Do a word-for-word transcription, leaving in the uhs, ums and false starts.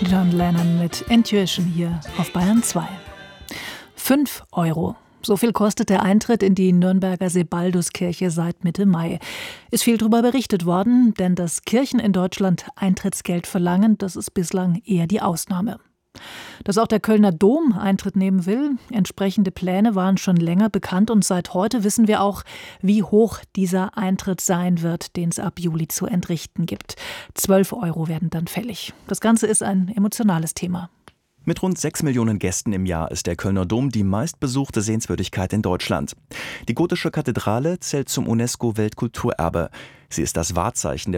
John Lennon mit Intuition hier auf Bayern zwei. Fünf Euro. So viel kostet der Eintritt in die Nürnberger Sebalduskirche seit Mitte Mai. Ist viel darüber berichtet worden, denn dass Kirchen in Deutschland Eintrittsgeld verlangen, das ist bislang eher die Ausnahme. Dass auch der Kölner Dom Eintritt nehmen will, entsprechende Pläne waren schon länger bekannt und seit heute wissen wir auch, wie hoch dieser Eintritt sein wird, den es ab Juli zu entrichten gibt. Zwölf Euro werden dann fällig. Das Ganze ist ein emotionales Thema. Mit rund sechs Millionen Gästen im Jahr ist der Kölner Dom die meistbesuchte Sehenswürdigkeit in Deutschland. Die gotische Kathedrale zählt zum UNESCO-Weltkulturerbe. Sie ist das Wahrzeichen der